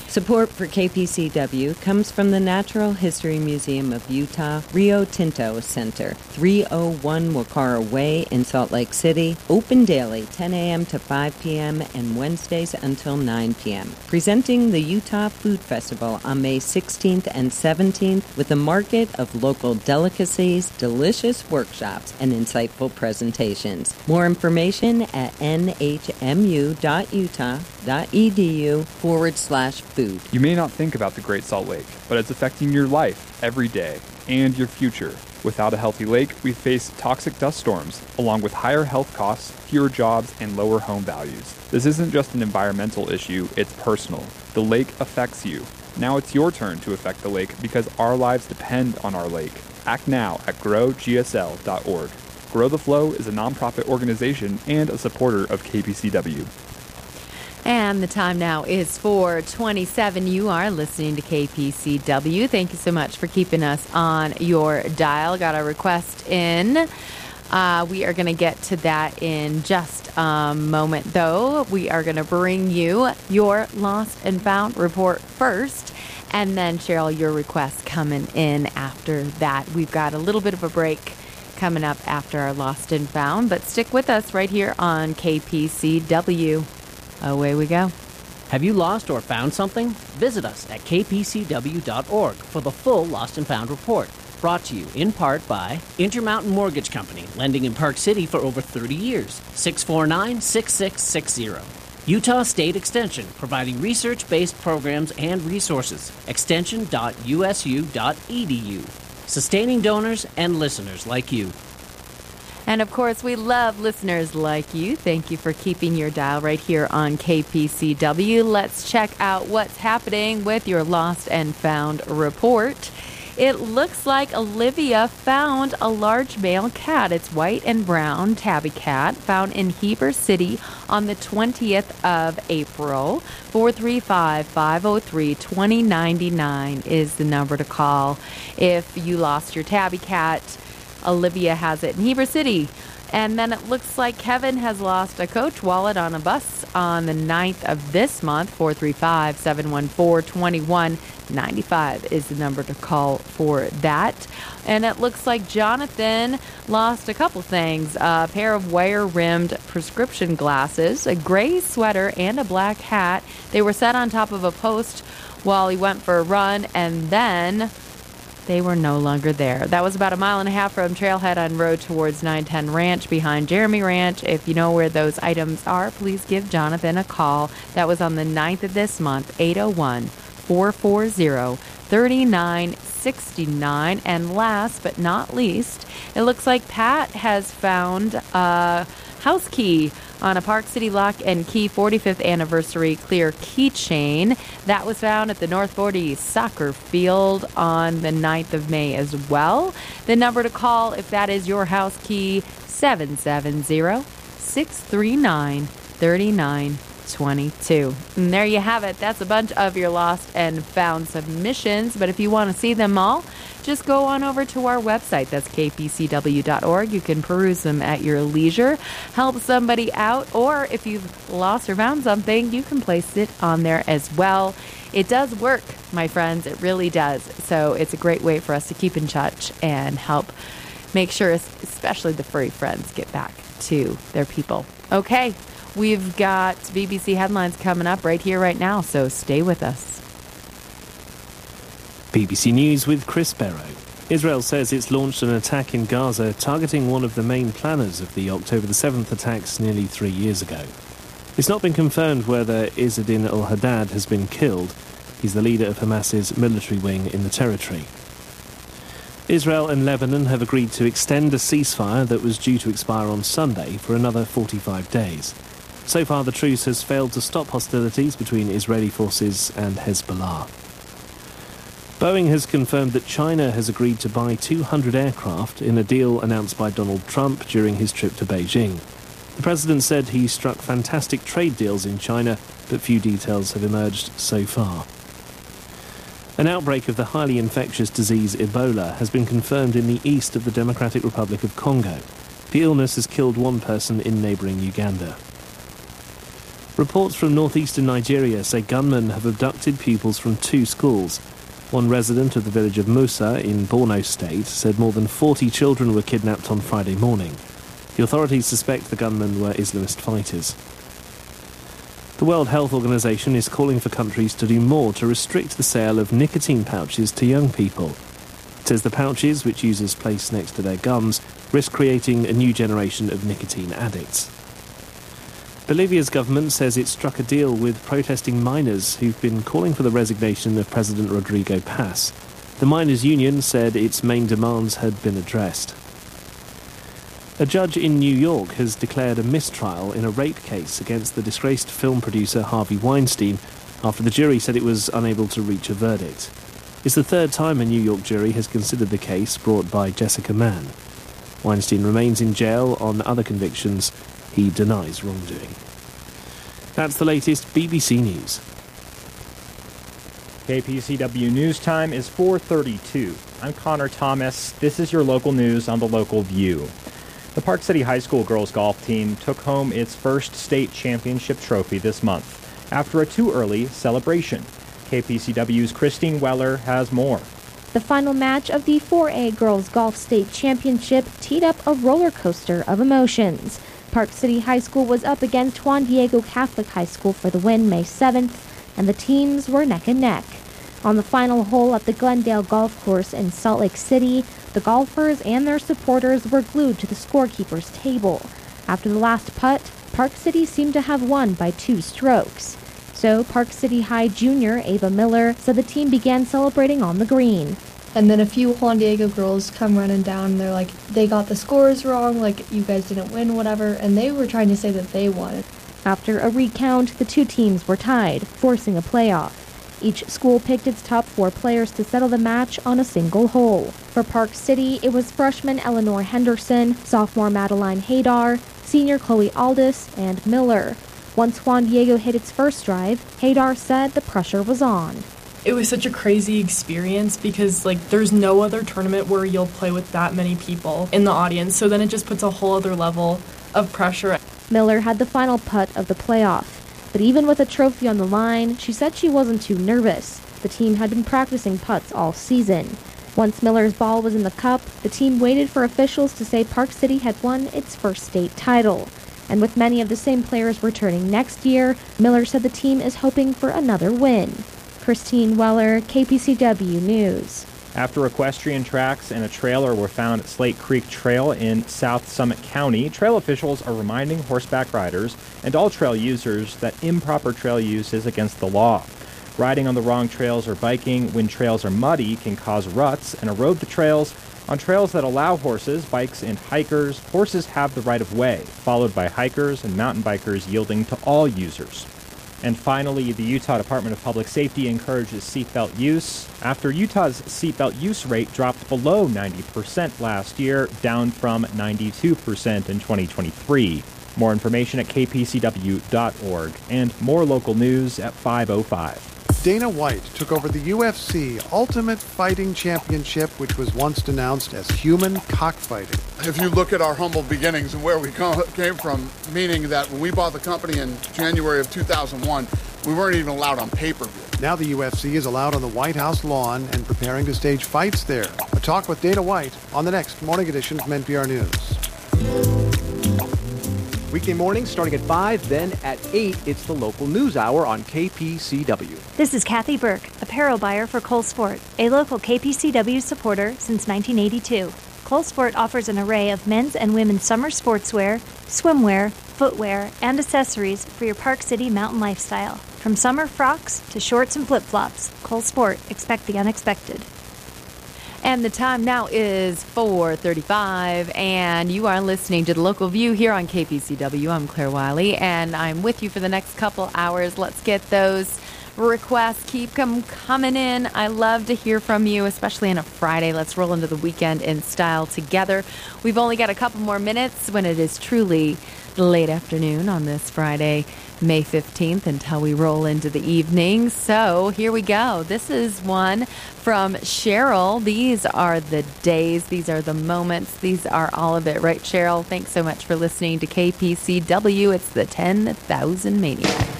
Support for KPCW comes from the Natural History Museum of Utah Rio Tinto Center, 301 Wakara Way in Salt Lake City, open daily 10 a.m. to 5 p.m. and Wednesdays until 9 p.m. Presenting the Utah Food Festival on May 16th and 17th with a market of local delicacies, delicious workshops, and insightful presentations. More information at nhmu.utah.edu/food. You may not think about the Great Salt Lake, but it's affecting your life every day and your future. Without a healthy lake, we face toxic dust storms, along with higher health costs, fewer jobs, and lower home values. This isn't just an environmental issue, it's personal. The lake affects you. Now it's your turn to affect the lake because our lives depend on our lake. Act now at growgsl.org. Grow the Flow is a nonprofit organization and a supporter of KPCW. And the time now is 4:27. You are listening to KPCW. Thank you so much for keeping us on your dial. Got a request in. We are going to get to that in just a moment, though. We are going to bring you your Lost and Found report first. And then, Cheryl, your request coming in after that. We've got a little bit of a break coming up after our Lost and Found. But stick with us right here on KPCW. Away we go. Have you lost or found something? Visit us at kpcw.org for the full Lost and Found report. Brought to you in part by Intermountain Mortgage Company, lending in Park City for over 30 years. 649-6660. Utah State Extension, providing research-based programs and resources. extension.usu.edu. Sustaining donors and listeners like you. And, of course, we love listeners like you. Thank you for keeping your dial right here on KPCW. Let's check out what's happening with your Lost and Found report. It looks like Olivia found a large male cat. It's white and brown tabby cat found in Heber City on the 20th of April. 435-503-2099 is the number to call if you lost your tabby cat. Olivia has it in Heber City. And then it looks like Kevin has lost a coach wallet on a bus on the 9th of this month. 435-714-2195 is the number to call for that. And it looks like Jonathan lost a couple things. A pair of wire-rimmed prescription glasses, a gray sweater, and a black hat. They were set on top of a post while he went for a run, and then they were no longer there. That was about a mile and a half from Trailhead on road towards 910 Ranch behind Jeremy Ranch. If you know where those items are, please give Jonathan a call. That was on the 9th of this month, 801-440-3969. And last but not least, it looks like Pat has found a house key on a Park City Lock and Key 45th Anniversary clear keychain. That was found at the North 40 soccer field on the 9th of May as well. The number to call if that is your house key, 770-639-3922. And there you have it. That's a bunch of your Lost and Found submissions. But if you want to see them all, just go on over to our website. That's kpcw.org. You can peruse them at your leisure, help somebody out, or if you've lost or found something, you can place it on there as well. It does work, my friends. It really does. So it's a great way for us to keep in touch and help make sure, especially the furry friends, get back to their people. Okay, we've got BBC headlines coming up right here, right now, so stay with us. BBC News with Chris Barrow. Israel says it's launched an attack in Gaza targeting one of the main planners of the October the 7th attacks nearly 3 years ago. It's not been confirmed whether Izzadin al-Haddad has been killed. He's the leader of Hamas's military wing in the territory. Israel and Lebanon have agreed to extend a ceasefire that was due to expire on Sunday for another 45 days. So far, the truce has failed to stop hostilities between Israeli forces and Hezbollah. Boeing has confirmed that China has agreed to buy 200 aircraft in a deal announced by Donald Trump during his trip to Beijing. The president said he struck fantastic trade deals in China, but few details have emerged so far. An outbreak of the highly infectious disease Ebola has been confirmed in the east of the Democratic Republic of Congo. The illness has killed one person in neighbouring Uganda. Reports from northeastern Nigeria say gunmen have abducted pupils from 2 schools. One resident of the village of Musa in Borno State said more than 40 children were kidnapped on Friday morning. The authorities suspect the gunmen were Islamist fighters. The World Health Organization is calling for countries to do more to restrict the sale of nicotine pouches to young people. It says the pouches, which users place next to their gums, risk creating a new generation of nicotine addicts. Bolivia's government says it struck a deal with protesting miners who've been calling for the resignation of President Rodrigo Paz. The miners' union said its main demands had been addressed. A judge in New York has declared a mistrial in a rape case against the disgraced film producer Harvey Weinstein after the jury said it was unable to reach a verdict. It's the 3rd time a New York jury has considered the case brought by Jessica Mann. Weinstein remains in jail on other convictions. He denies wrongdoing. That's the latest BBC News. KPCW News Time is 4:32. I'm Connor Thomas. This is your local news on the Local View. The Park City High School girls golf team took home its first state championship trophy this month after a too early celebration. KPCW's Christine Weller has more. The final match of the 4A Girls Golf State Championship teed up a roller coaster of emotions. Park City High School was up against Juan Diego Catholic High School for the win May 7th, and the teams were neck and neck. On the final hole at the Glendale Golf Course in Salt Lake City, the golfers and their supporters were glued to the scorekeeper's table. After the last putt, Park City seemed to have won by 2 strokes. So Park City High junior Ava Miller said the team began celebrating on the green. And then a few Juan Diego girls come running down and they're like, they got the scores wrong, like you guys didn't win, whatever, and they were trying to say that they won. After a recount, the 2 teams were tied, forcing a playoff. Each school picked its top 4 players to settle the match on a single hole. For Park City, it was freshman Eleanor Henderson, sophomore Madeline Haydar, senior Chloe Aldis, and Miller. Once Juan Diego hit its first drive, Haydar said the pressure was on. It was such a crazy experience because, there's no other tournament where you'll play with that many people in the audience, so then it just puts a whole other level of pressure. Miller had the final putt of the playoff, but even with a trophy on the line, she said she wasn't too nervous. The team had been practicing putts all season. Once Miller's ball was in the cup, the team waited for officials to say Park City had won its first state title. And with many of the same players returning next year, Miller said the team is hoping for another win. Christine Weller, KPCW News. After equestrian tracks and a trailer were found at Slate Creek Trail in South Summit County, trail officials are reminding horseback riders and all trail users that improper trail use is against the law. Riding on the wrong trails or biking when trails are muddy can cause ruts and erode the trails. On trails that allow horses, bikes, and hikers, horses have the right of way, followed by hikers and mountain bikers yielding to all users. And finally, the Utah Department of Public Safety encourages seatbelt use after Utah's seatbelt use rate dropped below 90% last year, down from 92% in 2023. More information at kpcw.org and more local news at 5:05. Dana White took over the UFC Ultimate Fighting Championship, which was once denounced as human cockfighting. If you look at our humble beginnings and where we came from, meaning that when we bought the company in January of 2001, we weren't even allowed on pay-per-view. Now the UFC is allowed on the White House lawn and preparing to stage fights there. A talk with Dana White on the next morning edition from NPR News. Weekday mornings starting at 5, then at 8, it's the local news hour on KPCW. This is Kathy Burke, apparel buyer for Cole Sport, a local KPCW supporter since 1982. Cole Sport offers an array of men's and women's summer sportswear, swimwear, footwear, and accessories for your Park City mountain lifestyle. From summer frocks to shorts and flip-flops, Cole Sport, expect the unexpected. And the time now is 4:35, and you are listening to The Local View here on KPCW. I'm Claire Wiley, and I'm with you for the next couple hours. Let's get those requests. Keep them coming in. I love to hear from you, especially on a Friday. Let's roll into the weekend in style together. We've only got a couple more minutes when it is truly late afternoon on this Friday, May 15th, until we roll into the evening. So here we go. This is one from Cheryl. These are the days. These are the moments. These are all of it. Right, Cheryl? Thanks so much for listening to KPCW. It's the 10,000 Maniacs.